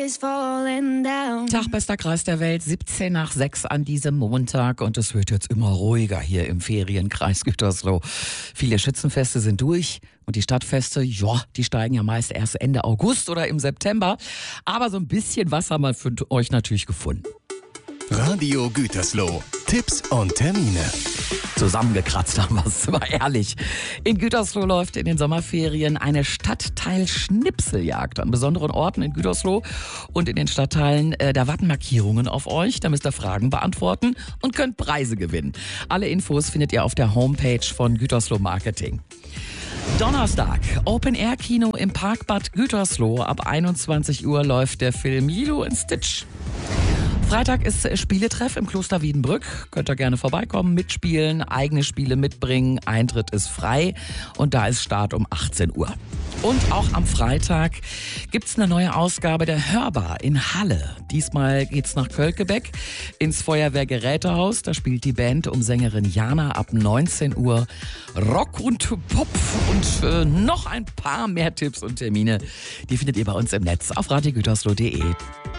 Tag, bester Kreis der Welt, 17 nach 6 an diesem Montag und es wird jetzt immer ruhiger hier im Ferienkreis Gütersloh. Viele Schützenfeste sind durch und die Stadtfeste, ja, die steigen ja meist erst Ende August oder im September. Aber so ein bisschen was haben wir für euch natürlich gefunden. Radio Gütersloh. Tipps und Termine. Zusammengekratzt haben wir es, war ehrlich. In Gütersloh läuft in den Sommerferien eine Stadtteil-Schnipseljagd an besonderen Orten in Gütersloh und in den Stadtteilen. Da warten Markierungen auf euch, da müsst ihr Fragen beantworten und könnt Preise gewinnen. Alle Infos findet ihr auf der Homepage von Gütersloh Marketing. Donnerstag, Open-Air-Kino im Parkbad Gütersloh. Ab 21 Uhr läuft der Film Lilo & Stitch. Freitag ist Spieletreff im Kloster Wiedenbrück. Könnt ihr gerne vorbeikommen, mitspielen, eigene Spiele mitbringen. Eintritt ist frei und da ist Start um 18 Uhr. Und auch am Freitag gibt's eine neue Ausgabe der Hörbar in Halle. Diesmal geht's nach Kölkebeck ins Feuerwehrgerätehaus. Da spielt die Band um Sängerin Jana ab 19 Uhr Rock und Pop. Und noch ein paar mehr Tipps und Termine, die findet ihr bei uns im Netz auf radiogütersloh.de.